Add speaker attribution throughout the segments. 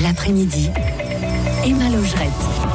Speaker 1: L'après-midi, Emma Logerette.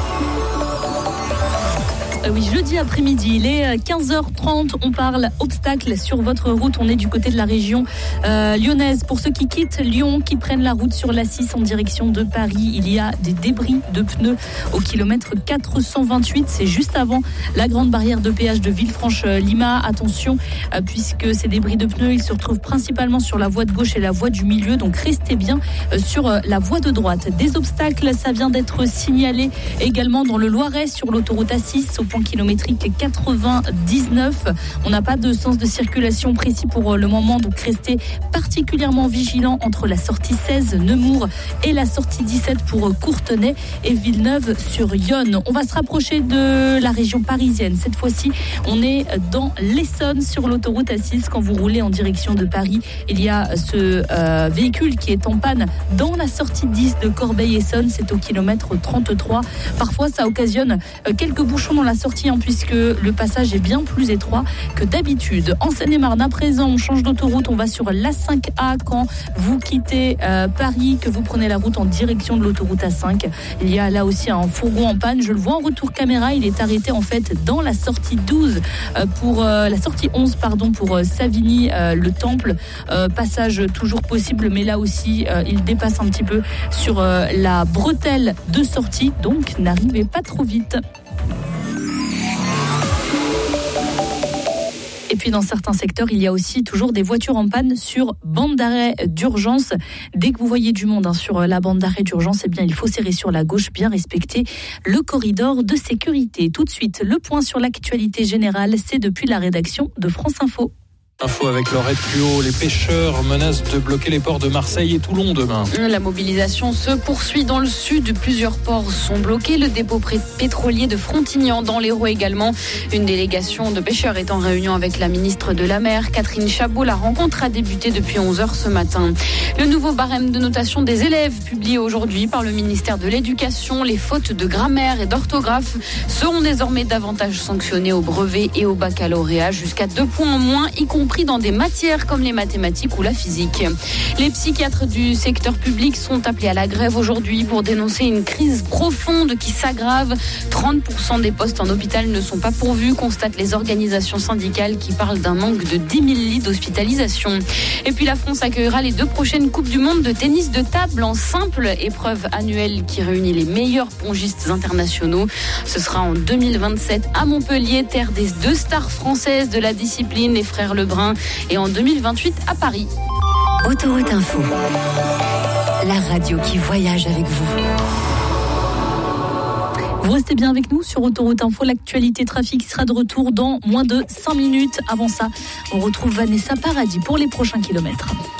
Speaker 2: Oui, jeudi après-midi, il est 15h30, on parle obstacles sur votre route. On est du côté de la région lyonnaise. Pour ceux qui quittent Lyon, qui prennent la route sur l'A6 en direction de Paris, il y a des débris de pneus au kilomètre 428. C'est juste avant la grande barrière de péage de Villefranche-Lima. Attention, puisque ces débris de pneus, ils se retrouvent principalement sur la voie de gauche et la voie du milieu. Donc restez bien sur la voie de droite. Des obstacles, ça vient d'être signalé également dans le Loiret sur l'autoroute A6 au point kilométrique 99. On n'a pas de sens de circulation précis pour le moment, donc restez particulièrement vigilants entre la sortie 16 Nemours et la sortie 17 pour Courtenay et Villeneuve-sur-Yonne. On va se rapprocher de la région parisienne. Cette fois-ci, on est dans l'Essonne sur l'autoroute A6. Quand vous roulez en direction de Paris, il y a ce véhicule qui est en panne dans la sortie 10 de Corbeil-Essonne. C'est au kilomètre 33. Parfois, ça occasionne quelques bouchons dans la sortie, puisque le passage est bien plus étroit que d'habitude. En Seine-et-Marne, à présent, on change d'autoroute. On va sur l'A5A quand vous quittez Paris, que vous prenez la route en direction de l'autoroute A5. Il y a là aussi un fourgon en panne. Je le vois en retour caméra. Il est arrêté en fait dans la sortie 12 pour la sortie 11 pour Savigny le Temple. Passage toujours possible, mais là aussi il dépasse un petit peu sur la bretelle de sortie. Donc n'arrivez pas trop vite. Et puis dans certains secteurs, il y a aussi toujours des voitures en panne sur bande d'arrêt d'urgence. Dès que vous voyez du monde sur la bande d'arrêt d'urgence, eh bien il faut serrer sur la gauche, bien respecter le corridor de sécurité. Tout de suite, le point sur l'actualité générale, c'est depuis la rédaction de France Info.
Speaker 3: Info avec Laurette Puot, les pêcheurs menacent de bloquer les ports de Marseille et Toulon demain.
Speaker 4: La mobilisation se poursuit dans le sud. Plusieurs ports sont bloqués. Le dépôt pétrolier de Frontignan dans l'Hérault également. Une délégation de pêcheurs est en réunion avec la ministre de la Mer, Catherine Chabot. La rencontre a débuté depuis 11h ce matin. Le nouveau barème de notation des élèves publié aujourd'hui par le ministère de l'Éducation. Les fautes de grammaire et d'orthographe seront désormais davantage sanctionnées au brevet et au baccalauréat, jusqu'à 2 points en moins, y compris dans des matières comme les mathématiques ou la physique. Les psychiatres du secteur public sont appelés à la grève aujourd'hui pour dénoncer une crise profonde qui s'aggrave. 30% des postes en hôpital ne sont pas pourvus, constatent les organisations syndicales qui parlent d'un manque de 10 000 lits d'hospitalisation. Et puis la France accueillera les 2 prochaines Coupes du Monde de tennis de table en simple, épreuve annuelle qui réunit les meilleurs pongistes internationaux. Ce sera en 2027 à Montpellier, terre des 2 stars françaises de la discipline, les frères Lebrun, et en 2028 à Paris.
Speaker 1: Autoroute Info, la radio qui voyage avec vous.
Speaker 2: Vous restez bien avec nous sur Autoroute Info. L'actualité trafic sera de retour dans moins de 5 minutes. Avant ça, on retrouve Vanessa Paradis pour les prochains kilomètres.